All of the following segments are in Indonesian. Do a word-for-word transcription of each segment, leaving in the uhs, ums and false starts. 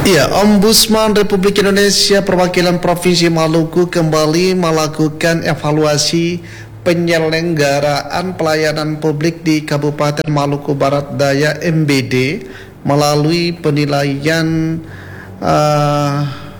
Ya, Ombudsman Republik Indonesia Perwakilan Provinsi Maluku kembali melakukan evaluasi penyelenggaraan pelayanan publik di Kabupaten Maluku Barat Daya M B D melalui penilaian uh,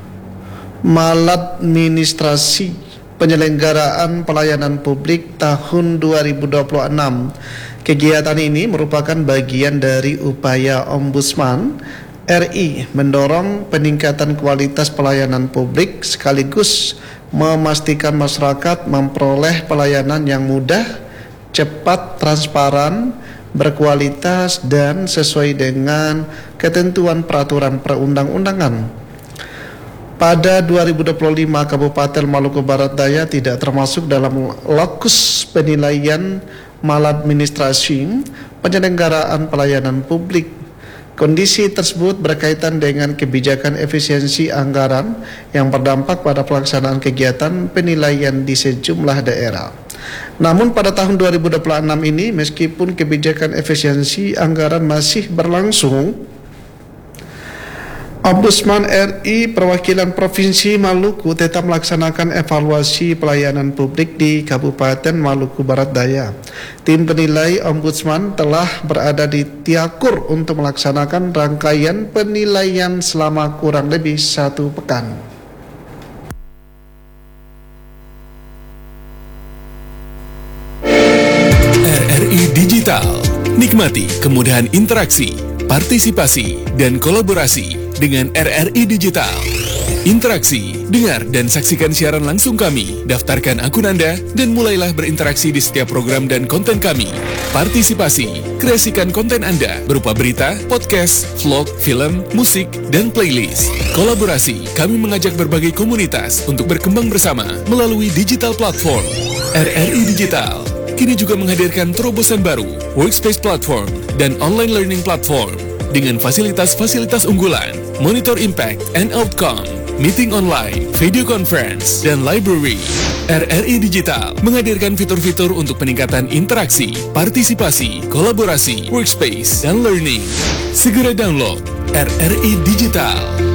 maladministrasi penyelenggaraan pelayanan publik tahun dua ribu dua puluh enam. Kegiatan ini merupakan bagian dari upaya Ombudsman R I mendorong peningkatan kualitas pelayanan publik sekaligus memastikan masyarakat memperoleh pelayanan yang mudah, cepat, transparan, berkualitas, dan sesuai dengan ketentuan peraturan perundang-undangan. Pada dua ribu dua puluh lima, Kabupaten Maluku Barat Daya tidak termasuk dalam lokus penilaian maladministrasi penyelenggaraan pelayanan publik. Kondisi tersebut berkaitan dengan kebijakan efisiensi anggaran yang berdampak pada pelaksanaan kegiatan penilaian di sejumlah daerah. Namun pada tahun dua ribu dua puluh enam ini, meskipun kebijakan efisiensi anggaran masih berlangsung, Ombudsman R I Perwakilan Provinsi Maluku tetap melaksanakan evaluasi pelayanan publik di Kabupaten Maluku Barat Daya. Tim penilai Ombudsman telah berada di Tiakur untuk melaksanakan rangkaian penilaian selama kurang lebih satu pekan. R R I Digital, nikmati kemudahan interaksi, partisipasi, dan kolaborasi dengan R R I Digital. Interaksi, dengar dan saksikan siaran langsung kami, daftarkan akun Anda, dan mulailah berinteraksi di setiap program dan konten kami. Partisipasi, kreasikan konten Anda berupa berita, podcast, vlog, film, musik, dan playlist. Kolaborasi, kami mengajak berbagai komunitas untuk berkembang bersama melalui digital platform. R R I Digital kini juga menghadirkan terobosan baru, workspace platform, dan online learning platform dengan fasilitas-fasilitas unggulan, monitor impact and outcome, meeting online, video conference, dan library. R R I Digital menghadirkan fitur-fitur untuk peningkatan interaksi, partisipasi, kolaborasi, workspace, dan learning. Segera download R R I Digital.